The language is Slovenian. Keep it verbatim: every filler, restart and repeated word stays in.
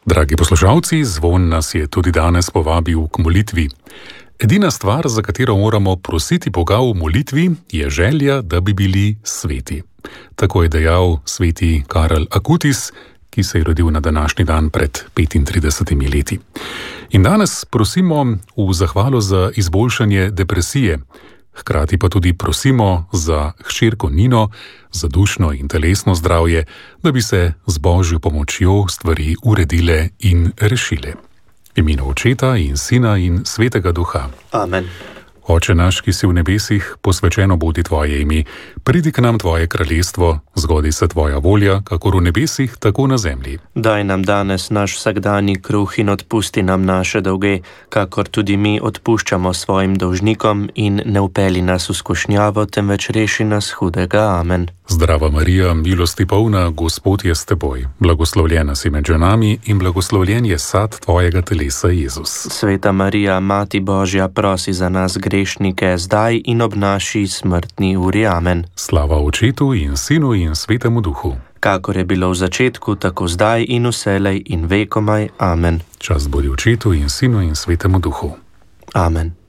Dragi poslušalci, zvon nas je tudi danes povabil k molitvi. Edina stvar, za katero moramo prositi Boga v molitvi, je želja, da bi bili sveti. Tako je dejal sveti Karel Acutis, ki se je rodil na današnji dan pred petintridesetimi leti. In danes prosimo v zahvalo za izboljšanje depresije, hkrati pa tudi prosimo za hčerko Nino, za dušno in telesno zdravje, da bi se z Božjo pomočjo stvari uredile in rešile. V imenu Očeta in Sina in Svetega Duha. Amen. Oče naš, ki si v nebesih, posvečeno bodi tvoje ime. Pridi k nam tvoje kraljestvo, zgodi se tvoja volja, kakor v nebesih, tako na zemlji. Daj nam danes naš vsakdanji kruh in odpusti nam naše dolge, kakor tudi mi odpuščamo svojim dolžnikom, in ne vpelji nas v skušnjavo, temveč reši nas hudega. Amen. Zdrava Marija, milosti polna, Gospod je s teboj. Blagoslovljena si med ženami in blagoslovljen je sad tvojega telesa, Jezus. Sveta Marija, Mati Božja, prosi za nas grešnike, zdaj in ob naši smrtni uri. Amen. Slava Očetu in Sinu in Svetemu Duhu. Kakor je bilo v začetku, tako zdaj in vselej in vekomaj. Amen. Čast bodi Očetu in Sinu in Svetemu Duhu. Amen.